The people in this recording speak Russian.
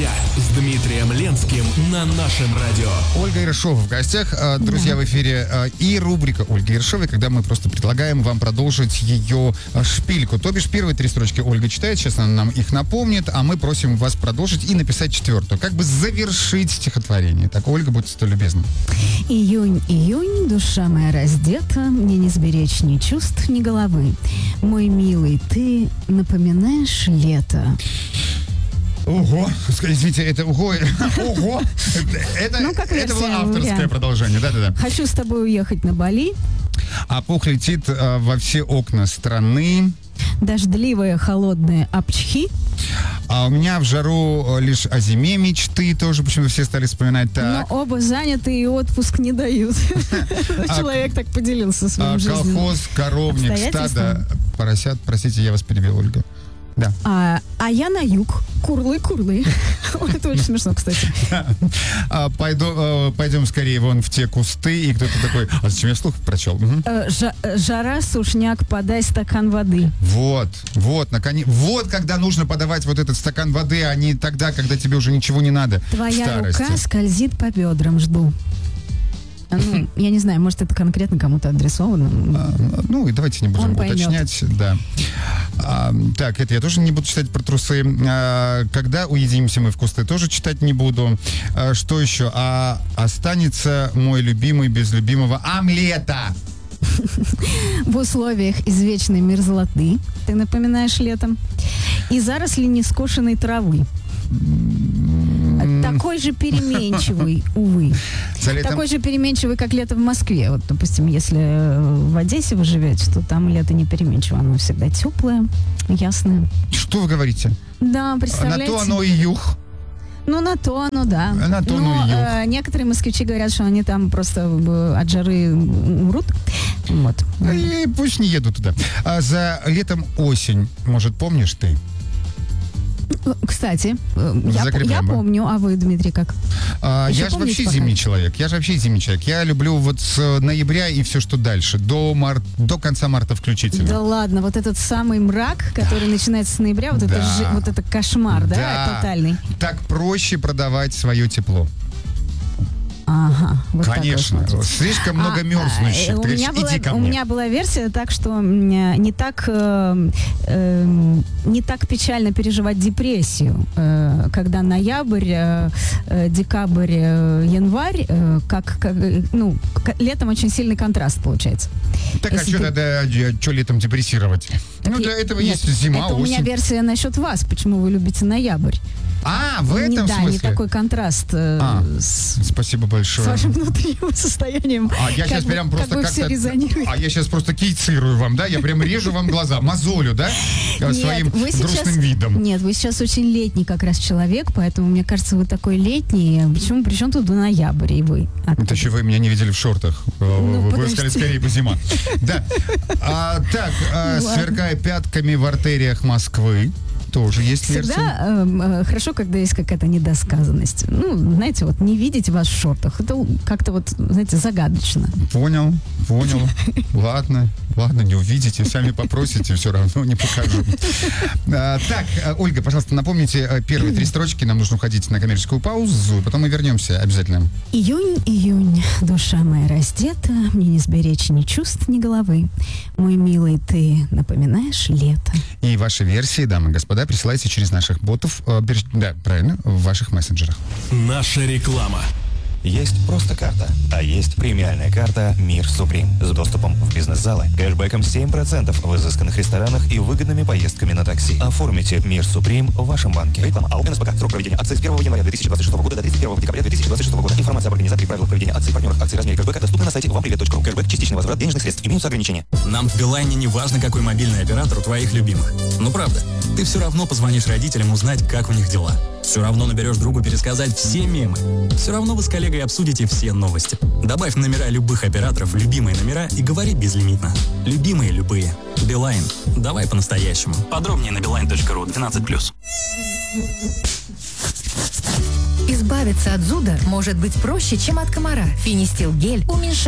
с Дмитрием Ленским на нашем радио. Ольга Ершова в гостях. Друзья, в эфире и рубрика Ольги Ершовой, когда мы просто предлагаем вам продолжить ее шпильку. То бишь, первые 3 строчки Ольга читает, сейчас она нам их напомнит, а мы просим вас продолжить и написать 4-ю. Как бы завершить стихотворение. Так, Ольга, будьте столь любезны. Июнь, июнь, душа моя раздета, мне не сберечь ни чувств, ни головы. Мой милый, ты напоминаешь лето. Ого, извините, это ого, ого, это было авторское продолжение, да-да-да. Хочу с тобой уехать на Бали. А пух летит во все окна страны. Дождливые, холодные апчхи. А у меня в жару лишь о зиме мечты, тоже почему-то все стали вспоминать так. Но оба заняты и отпуск не дают. Человек так поделился своим жизненным колхоз, коровник, стадо, поросят. Простите, я вас перебил, Ольга. Да. А я на юг. Курлы. Это очень смешно, кстати. Пойдем скорее вон в те кусты. И кто-то такой, а зачем я вслух прочел? Жара, сушняк, подай стакан воды. Вот, наконец. Вот когда нужно подавать вот этот стакан воды, а не тогда, когда тебе уже ничего не надо. Твоя рука скользит по бедрам, жду. Ну, я не знаю, может, это конкретно кому-то адресовано. Ну, и давайте не будем уточнять. Да. Так, это я тоже не буду читать про трусы. Когда уединимся мы в кусты, тоже читать не буду. Что еще? Останется мой любимый без любимого омлета. В условиях извечной мерзлоты, ты напоминаешь летом, и заросли нескошенной травы. Такой же переменчивый, увы. Такой же переменчивый, как лето в Москве. Вот, допустим, если в Одессе вы живете, то там лето не переменчиво. Оно всегда теплое, ясное. Что вы говорите? Да, представляете? На то оно и юг. Ну, на то оно, да. На то оно и юг. Некоторые москвичи говорят, что они там просто от жары умрут. Вот. И пусть не едут туда. За летом осень, может, помнишь ты? Кстати, я помню, а вы, Дмитрий, как? Я же вообще зимний человек. Я люблю вот с ноября и все, что дальше. До конца марта включительно. Да ладно, вот этот самый мрак, который начинается с ноября, вот это кошмар, да, тотальный. Так проще продавать свое тепло. Ага, вот конечно, так вот. Слишком много мерзнущих. У меня была версия так, что не так печально переживать депрессию, когда ноябрь, декабрь, январь, летом очень сильный контраст получается. Так, а что летом депрессировать? Для этого есть зима, осень. Это у меня версия насчет вас, почему вы любите ноябрь. В этом смысле? Да, не такой контраст спасибо большое. С вашим внутренним состоянием. Я сейчас прям просто как все резонирует. Я сейчас просто кейцирую вам, да? Я прям режу вам глаза, мозолю, да? Своим грустным видом. Нет, вы сейчас очень летний как раз человек, поэтому, мне кажется, вы такой летний. Причем тут ноябрь, и вы? Это еще вы меня не видели в шортах. Вы сказали, скорее бы зима. Да. Так, сверкая пятками в артериях Москвы. Тоже есть версия. Всегда хорошо, когда есть какая-то недосказанность. Знаете, вот не видеть вас в шортах, это как-то вот, знаете, загадочно. Понял. Ладно, не увидите, сами попросите, все равно не покажу. Так, Ольга, пожалуйста, напомните первые 3 строчки, нам нужно уходить на коммерческую паузу, потом мы вернемся обязательно. Июнь, душа моя раздета, мне не сберечь ни чувств, ни головы. Мой милый, ты напоминаешь лето. И ваши версии, дамы и господа, присылайте через наших ботов, да, правильно, в ваших мессенджерах. Наша реклама. Есть просто карта, а есть премиальная карта «Мир Суприм» с доступом в бизнес-залы, кэшбэком 7% в изысканных ресторанах и выгодными поездками на такси. Оформите «Мир Суприм» в вашем банке. Реклама АО НСПК. Срок проведения акции с 1 января 2026 года до 31 декабря 2026 года. Информация об организации и правилах проведения акций, партнерах акций, размере кэшбэка доступна на сайте вампривет.ру. Кэшбэк, частичный возврат денежных средств. Имеются ограничения. Нам в Билайне не важно, какой мобильный оператор у твоих любимых. Ну правда, ты все равно позвонишь родителям узнать, как у них дела. Все равно наберешь другу пересказать все мемы. Все равно вы с коллегой обсудите все новости. Добавь номера любых операторов в любимые номера и говори безлимитно. Любимые любые. Билайн. Давай по-настоящему. Подробнее на beeline.ru 12+. Избавиться от зуда может быть проще, чем от комара. Финистил гель уменьшает